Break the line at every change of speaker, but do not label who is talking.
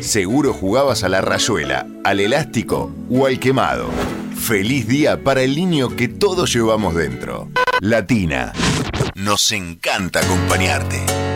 Seguro jugabas a la rayuela, al elástico o al quemado. Feliz día para el niño que todos llevamos dentro. Latina. Nos encanta acompañarte.